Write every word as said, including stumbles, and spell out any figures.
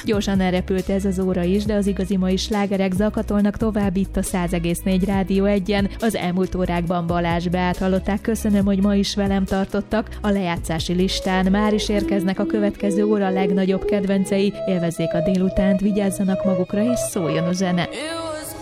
Gyorsan elrepült ez az óra is, de az igazi mai slágerek zakatolnak tovább itt a száz egész négy Rádió egyen. Az elmúlt órákban Balázs Beát hallották. Köszönöm, hogy ma is velem tartottak. A lejátszási listán már is érkeznek a következő óra legnagyobb kedvencei. Élvezzék a délutánt, vigyázzanak magukra és szóljon a zene.